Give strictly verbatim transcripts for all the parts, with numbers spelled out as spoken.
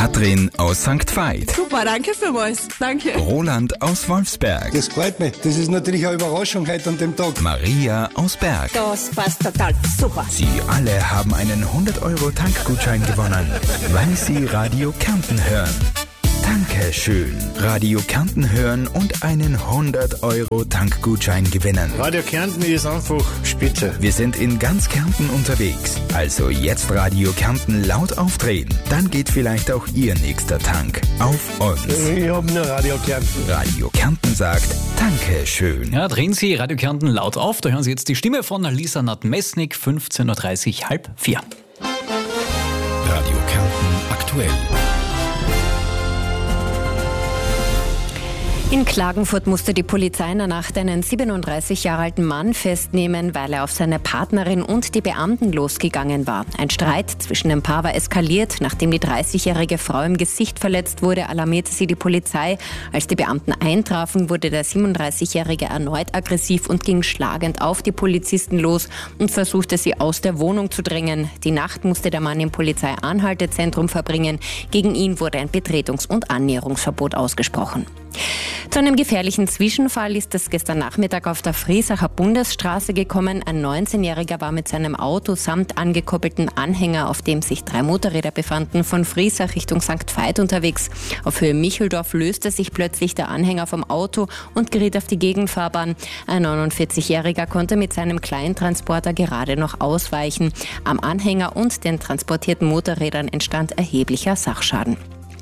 Katrin aus Sankt Veit. Super, danke vielmals. Danke. Roland aus Wolfsberg. Das freut mich. Das ist natürlich eine Überraschung heute an dem Tag. Maria aus Berg. Das passt total super. Sie alle haben einen hundert Euro Tankgutschein gewonnen, weil sie Radio Kärnten hören. Dankeschön. Radio Kärnten hören und einen hundert Euro Tankgutschein gewinnen. Radio Kärnten ist einfach spitze. Wir sind in ganz Kärnten unterwegs. Also jetzt Radio Kärnten laut aufdrehen. Dann geht vielleicht auch Ihr nächster Tank auf uns. Ich hab nur Radio Kärnten. Radio Kärnten sagt Dankeschön. Ja, drehen Sie Radio Kärnten laut auf. Da hören Sie jetzt die Stimme von Lisa Nadmesnik, fünfzehn Uhr dreißig, halb vier. Radio Kärnten aktuell. In Klagenfurt musste die Polizei in der Nacht einen siebenunddreißig Jahre alten Mann festnehmen, weil er auf seine Partnerin und die Beamten losgegangen war. Ein Streit zwischen dem Paar war eskaliert. Nachdem die dreißigjährige Frau im Gesicht verletzt wurde, alarmierte sie die Polizei. Als die Beamten eintrafen, wurde der siebenunddreißigjährige erneut aggressiv und ging schlagend auf die Polizisten los und versuchte, sie aus der Wohnung zu drängen. Die Nacht musste der Mann im Polizeianhaltezentrum verbringen. Gegen ihn wurde ein Betretungs- und Annäherungsverbot ausgesprochen. Zu einem gefährlichen Zwischenfall ist es gestern Nachmittag auf der Friesacher Bundesstraße gekommen. Ein neunzehnjähriger war mit seinem Auto samt angekoppelten Anhänger, auf dem sich drei Motorräder befanden, von Friesach Richtung Sankt Veit unterwegs. Auf Höhe Micheldorf löste sich plötzlich der Anhänger vom Auto und geriet auf die Gegenfahrbahn. Ein neunundvierzigjähriger konnte mit seinem Kleintransporter gerade noch ausweichen. Am Anhänger und den transportierten Motorrädern entstand erheblicher Sachschaden.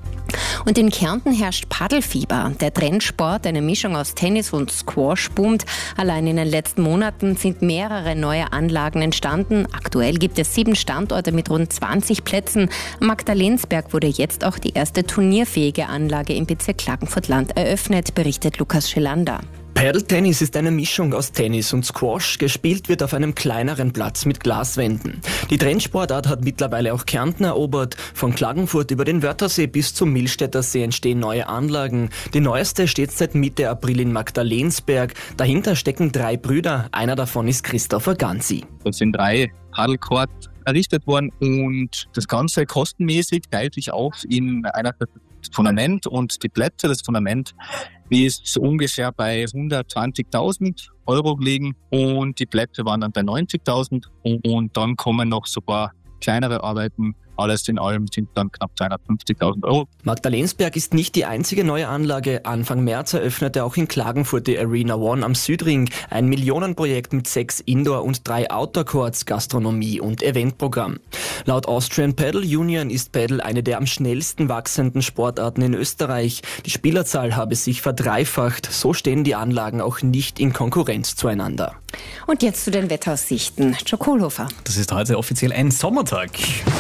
Und in Kärnten herrscht Paddelfieber. Der Trendsport, eine Mischung aus Tennis und Squash, boomt. Allein in den letzten Monaten sind mehrere neue Anlagen entstanden. Aktuell gibt es sieben Standorte mit rund zwanzig Plätzen. Am Magdalensberg wurde jetzt auch die erste turnierfähige Anlage im Bezirk Klagenfurt-Land eröffnet, berichtet Lukas Schelander. Paddle-Tennis ist eine Mischung aus Tennis und Squash. Gespielt wird auf einem kleineren Platz mit Glaswänden. Die Trendsportart hat mittlerweile auch Kärnten erobert. Von Klagenfurt über den Wörthersee bis zum Millstätter See entstehen neue Anlagen. Die neueste steht seit Mitte April in Magdalensberg. Dahinter stecken drei Brüder. Einer davon ist Christopher Ganzi. Das sind drei Paddlecourts errichtet worden und das Ganze kostenmäßig teilt sich auf in einer das Fundament und die Plätze. Das Fundament ist so ungefähr bei hundertzwanzigtausend Euro gelegen und die Plätze waren dann bei neunzigtausend und dann kommen noch so ein paar kleinere Arbeiten. Alles in allem sind dann knapp zweihundertfünfzigtausend Euro. Magdalensberg ist nicht die einzige neue Anlage. Anfang März eröffnete auch in Klagenfurt die Arena One am Südring. Ein Millionenprojekt mit sechs Indoor- und drei Outdoor-Courts, Gastronomie und Eventprogramm. Laut Austrian Paddle Union ist Paddle eine der am schnellsten wachsenden Sportarten in Österreich. Die Spielerzahl habe sich verdreifacht. So stehen die Anlagen auch nicht in Konkurrenz zueinander. Und jetzt zu den Wetteraussichten. Joe Kohlhofer. Das ist heute offiziell ein Sommertag.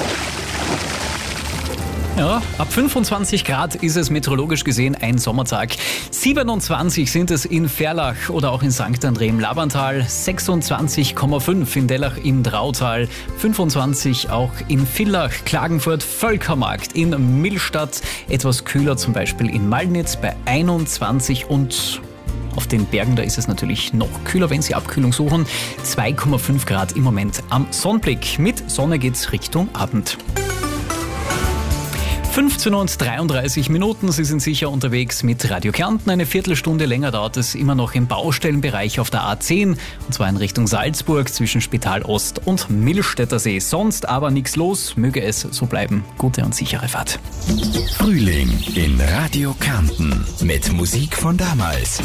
Ja, ab fünfundzwanzig Grad ist es meteorologisch gesehen ein Sommertag. siebenundzwanzig sind es in Ferlach oder auch in Sankt André im Labantal, sechsundzwanzig Komma fünf in Dellach im Drautal, fünfundzwanzig auch in Villach, Klagenfurt, Völkermarkt in Millstatt, etwas kühler zum Beispiel in Malnitz bei einundzwanzig und auf den Bergen, da ist es natürlich noch kühler, wenn Sie Abkühlung suchen. zwei Komma fünf Grad im Moment am Sonnenblick. Mit Sonne geht's Richtung Abend. fünfzehn und dreiunddreißig Minuten, Sie sind sicher unterwegs mit Radio Kärnten. Eine Viertelstunde länger dauert es immer noch im Baustellenbereich auf der A zehn, und zwar in Richtung Salzburg zwischen Spital Ost und Millstätter See. Sonst aber nichts los, möge es so bleiben. Gute und sichere Fahrt. Frühling in Radio Kärnten mit Musik von damals.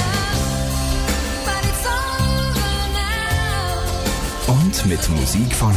Und mit Musik von